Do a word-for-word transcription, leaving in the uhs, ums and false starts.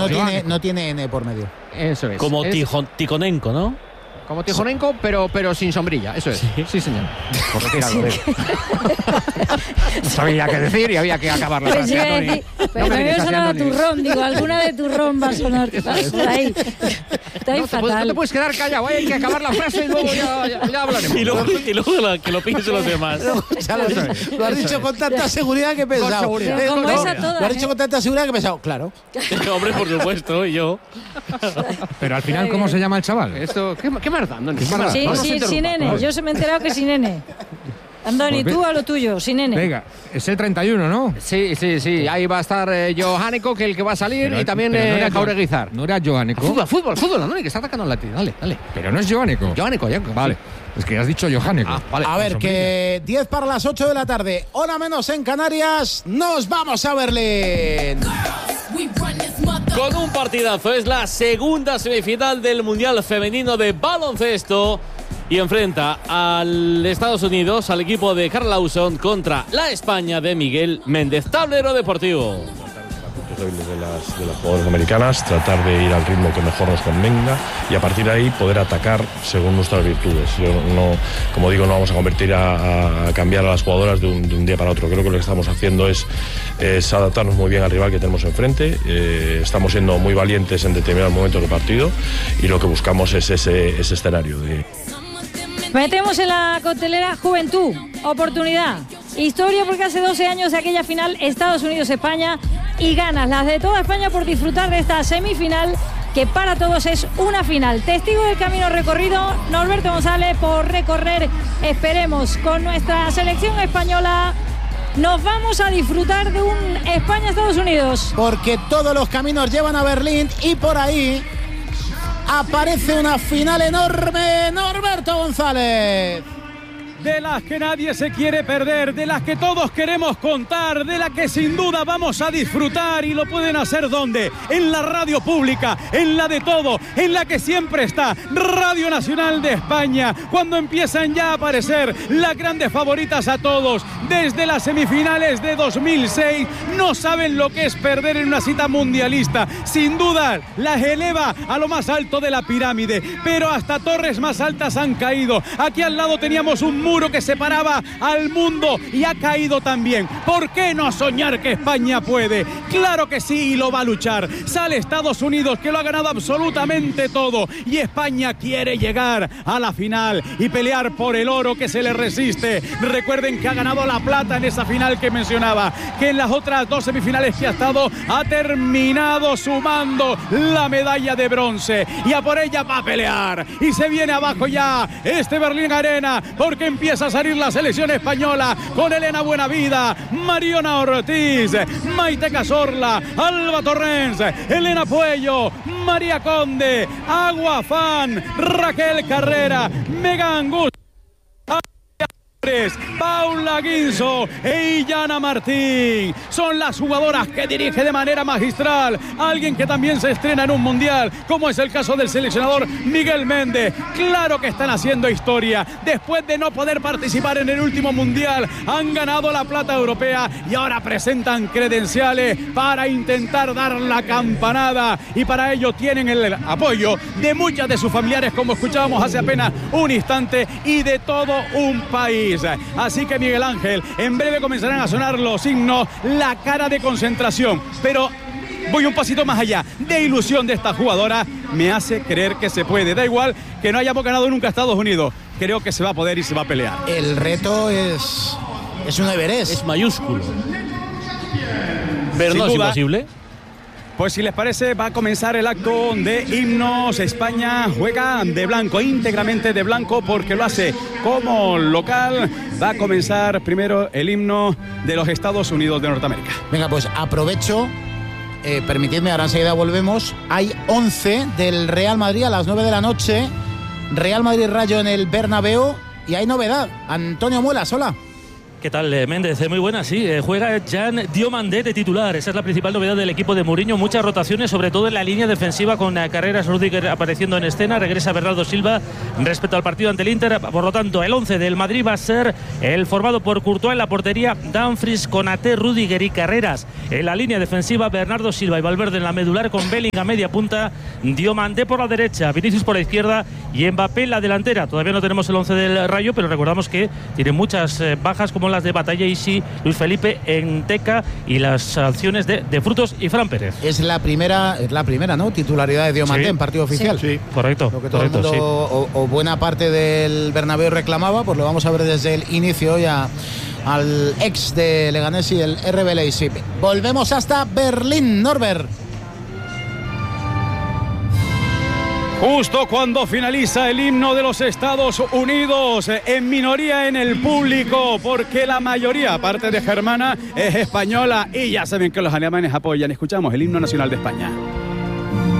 no tiene, no tiene N por medio. Eso es. Como es, tijo, Ticonenko, ¿no? Como Tijonenko, pero, pero sin sombrilla. Eso es. Sí, sí señor. Por decir algo. Sí. No sabía qué decir y había que acabar la frase. Pues decir, pero no me sonaba turrón. Digo, alguna de turrón va a sonar. Por ahí. Está ahí no, fatal. Te puedes, no te puedes quedar callado. Hay que acabar la frase y luego ya, ya, ya hablaremos. Y luego, y luego la, que lo piensen los demás. Ya lo, lo has dicho con tanta seguridad que he pensado. Como esa toda, lo has dicho ¿eh? con tanta seguridad que he pensado, claro. Hombre, por supuesto, y yo. Pero al final, ¿cómo se llama el chaval? Esto, ¿qué, qué más da, Andoni? Sí, sí, sin N. Yo se me he enterado que sin N. Andoni, pues tú a lo tuyo, sin N. Venga, es el treinta y uno, ¿no? Sí, sí, sí. Ahí va a estar eh, Johaneko, que es el que va a salir, pero, y también eh, no Jaureguizar. ¿No era Johaneko? Fútbol, fútbol, fútbol, Andoni, que está atacando la tira. Dale, dale. Pero no es Johaneko. Johaneko, ya. Vale. Sí. Es que has dicho Johaneko. Ah, vale. A ver, que diez para las ocho de la tarde. Hora menos en Canarias. Nos vamos a Berlín. Con un partidazo, es la segunda semifinal del Mundial Femenino de Baloncesto y enfrenta al Estados Unidos, al equipo de Karl Lawson contra la España de Miguel Méndez. Tablero deportivo. De las, de las jugadoras americanas, tratar de ir al ritmo que mejor nos convenga y a partir de ahí poder atacar según nuestras virtudes. Yo no, como digo, no vamos a convertir a, a cambiar a las jugadoras de un, de un día para otro. Creo que lo que estamos haciendo es, es adaptarnos muy bien al rival que tenemos enfrente. Eh, estamos siendo muy valientes en determinados momentos del partido y lo que buscamos es ese, ese escenario de... Metemos en la coctelera juventud, oportunidad, historia, porque hace doce años de aquella final Estados Unidos-España y ganas las de toda España por disfrutar de esta semifinal que para todos es una final. Testigo del camino recorrido, Norberto González, por recorrer, esperemos, con nuestra selección española. Nos vamos a disfrutar de un España-Estados Unidos. Porque todos los caminos llevan a Berlín y por ahí aparece una final enorme, Norberto González. De las que nadie se quiere perder, de las que todos queremos contar, de la que sin duda vamos a disfrutar y lo pueden hacer ¿dónde? En la radio pública, en la de todo, en la que siempre está Radio Nacional de España, cuando empiezan ya a aparecer las grandes favoritas a todos, desde las semifinales de dos mil seis, no saben lo que es perder en una cita mundialista, sin duda las eleva a lo más alto de la pirámide, pero hasta torres más altas han caído. Aquí al lado teníamos un muro que separaba al mundo y ha caído también. ¿Por qué no soñar que España puede? Claro que sí, y lo va a luchar. Sale Estados Unidos, que lo ha ganado absolutamente todo, y España quiere llegar a la final y pelear por el oro que se le resiste. Recuerden que ha ganado la plata en esa final que mencionaba, que en las otras dos semifinales que ha estado ha terminado sumando la medalla de bronce y a por ella va a pelear. Y se viene abajo ya este Berlín Arena, porque empieza a salir la selección española con Elena Buenavida, Mariona Ortiz, Maite Cazorla, Alba Torrens, Elena Puello, María Conde, Agua Fan, Raquel Carrera, Megan Gus, Paula Guinzo e Illana Martín. Son las jugadoras que dirige de manera magistral alguien que también se estrena en un mundial, como es el caso del seleccionador Miguel Méndez. Claro que están haciendo historia. Después de no poder participar en el último mundial, han ganado la plata europea y ahora presentan credenciales para intentar dar la campanada, y para ello tienen el apoyo de muchas de sus familiares, como escuchábamos hace apenas un instante, y de todo un país. Así que Miguel Ángel, en breve comenzarán a sonar los himnos, la cara de concentración, pero voy un pasito más allá. De ilusión de esta jugadora me hace creer que se puede. Da igual que no hayamos ganado nunca a Estados Unidos, creo que se va a poder y se va a pelear. El reto es es un Everest, es mayúsculo, pero no es imposible. Pues si les parece, va a comenzar el acto de himnos. España juega de blanco, íntegramente de blanco, porque lo hace como local. Va a comenzar primero el himno de los Estados Unidos de Norteamérica. Venga, pues aprovecho, eh, permitidme, ahora enseguida volvemos. Hay once del Real Madrid a las nueve de la noche. Real Madrid Rayo en el Bernabéu. Y hay novedad. Antonio Muelas, hola. ¿Qué tal, eh, Méndez? Eh, muy buena, sí. Eh, juega Jan Diomandé de titular. Esa es la principal novedad del equipo de Mourinho. Muchas rotaciones, sobre todo en la línea defensiva, con eh, Carreras, Rüdiger apareciendo en escena. Regresa Bernardo Silva respecto al partido ante el Inter. Por lo tanto, el once del Madrid va a ser el formado por Courtois en la portería, Dumfries, Konaté, Rüdiger y Carreras. En la línea defensiva, Bernardo Silva y Valverde en la medular, con Bellingham media punta, Diomandé por la derecha, Vinicius por la izquierda y Mbappé en la delantera. Todavía no tenemos el once del Rayo, pero recordamos que tiene muchas eh, bajas, como las de Batalla y sí, Luis Felipe, Enteca y las sanciones de, de Frutos y Fran Pérez. Es la primera, es la primera, ¿no? Titularidad de Diomandé, sí, en partido oficial. Sí, sí. Correcto. Lo que todo correcto, el mundo, sí. o, o buena parte del Bernabéu reclamaba, pues lo vamos a ver desde el inicio ya al ex de Leganés y el R B Leipzig. Volvemos hasta Berlín, Norbert. Justo cuando finaliza el himno de los Estados Unidos, en minoría en el público, porque la mayoría, aparte de germana, es española y ya saben que los alemanes apoyan. Escuchamos el himno nacional de España.